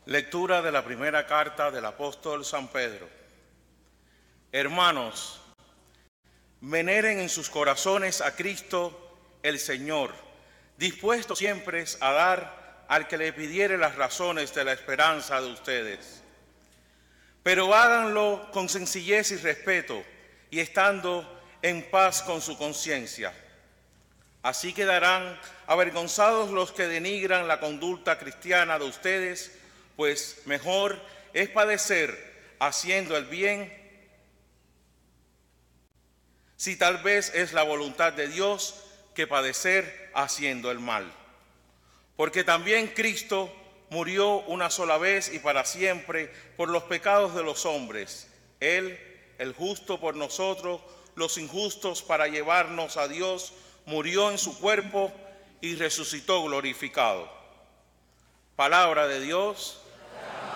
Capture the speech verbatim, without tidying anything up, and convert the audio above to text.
Lectura de la primera carta del apóstol San Pedro. Hermanos, veneren en sus corazones a Cristo el Señor, dispuesto siempre a dar al que le pidiere las razones de la esperanza de ustedes. Pero háganlo con sencillez y respeto, y estando en paz con su conciencia. Así quedarán avergonzados los que denigran la conducta cristiana de ustedes, pues mejor es padecer haciendo el bien, si tal vez es la voluntad de Dios, que padecer haciendo el mal. Porque también Cristo murió una sola vez y para siempre por los pecados de los hombres, Él, el justo por nosotros, los injustos para llevarnos a Dios, murió en su cuerpo y resucitó glorificado. Palabra de Dios.